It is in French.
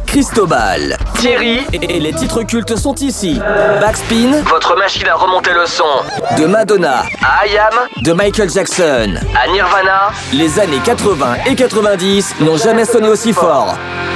Cristobal, Thierry et les titres cultes sont ici. Backspin, votre machine à remonter le son. De Madonna à I Am, de Michael Jackson à Nirvana, les années 80 et 90 n'ont jamais sonné aussi fort.